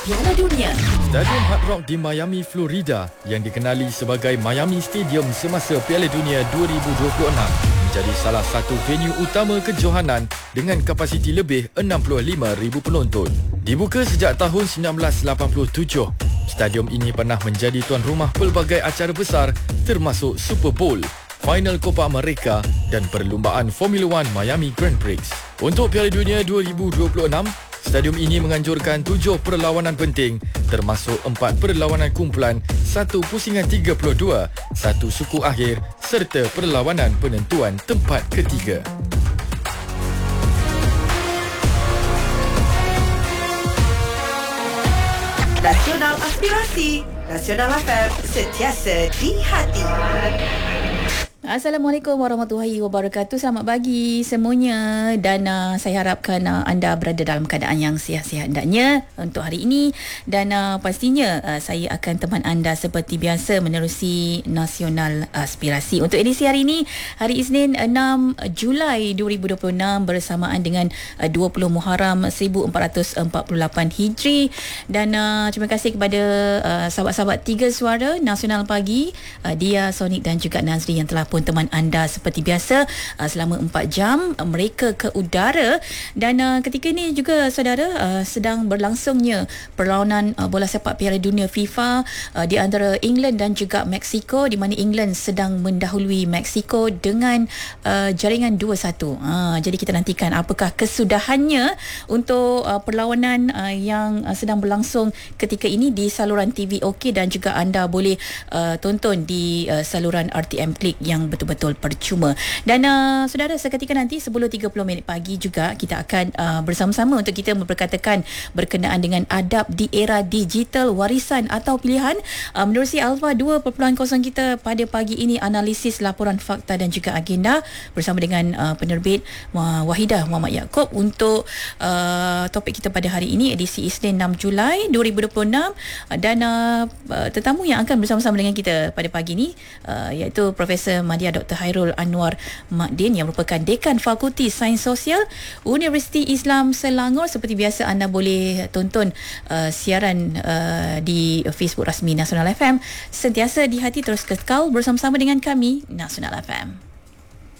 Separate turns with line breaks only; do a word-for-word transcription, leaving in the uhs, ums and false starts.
Piala Dunia.
Stadium Hard Rock di Miami, Florida yang dikenali sebagai Miami Stadium semasa Piala Dunia dua ribu dua puluh enam menjadi salah satu venue utama kejohanan dengan kapasiti lebih enam puluh lima ribu penonton. Dibuka sejak tahun sembilan belas lapan puluh tujuh, stadium ini pernah menjadi tuan rumah pelbagai acara besar termasuk Super Bowl, Final Copa America dan perlumbaan Formula One Miami Grand Prix. Untuk Piala Dunia dua ribu dua puluh enam, stadium ini menganjurkan tujuh perlawanan penting termasuk empat perlawanan kumpulan, satu pusingan tiga puluh dua, satu suku akhir serta perlawanan penentuan tempat ketiga.
Nasional Aspirasi, Nasional F M, sentiasa di hati.
Assalamualaikum warahmatullahi wabarakatuh. Selamat pagi semuanya dan uh, saya harapkan uh, anda berada dalam keadaan yang sihat-sihat hendaknya untuk hari ini dan uh, pastinya uh, saya akan teman anda seperti biasa menerusi Nasional Aspirasi. Untuk edisi hari ini, hari Isnin enam Julai dua ribu dua puluh enam bersamaan dengan uh, dua puluh Muharram seribu empat ratus empat puluh lapan Hijri dan uh, terima kasih kepada uh, sahabat-sahabat Tiga Suara Nasional Pagi, uh, Dia, Sonik dan juga Nazri yang telah pun teman anda seperti biasa uh, selama empat jam uh, mereka ke udara dan uh, ketika ini juga saudara uh, sedang berlangsungnya perlawanan uh, bola sepak Piala Dunia FIFA uh, di antara England dan juga Mexico, di mana England sedang mendahului Mexico dengan uh, jaringan dua satu. Uh, jadi kita nantikan apakah kesudahannya untuk uh, perlawanan uh, yang uh, sedang berlangsung ketika ini di saluran T V OK dan juga anda boleh uh, tonton di uh, saluran R T M Klik yang betul-betul percuma. Dan uh, saudara, seketika nanti sepuluh tiga puluh minit pagi juga kita akan uh, bersama-sama untuk kita memperkatakan berkenaan dengan adab di era digital, warisan atau pilihan. Uh, menerusi Alpha dua titik kosong kita pada pagi ini, analisis laporan fakta dan juga agenda bersama dengan uh, penerbit uh, Wahidah Muhammad Yaakob untuk uh, topik kita pada hari ini, edisi Isnin enam Julai dua ribu dua puluh enam uh, dan uh, uh, tetamu yang akan bersama-sama dengan kita pada pagi ini uh, iaitu Profesor Madya Doktor Hairul Anwar Makdin yang merupakan Dekan Fakulti Sains Sosial Universiti Islam Selangor. Seperti biasa anda boleh tonton uh, siaran uh, di Facebook rasmi Nasional F M. Sentiasa di hati, terus kekal bersama-sama dengan kami Nasional F M.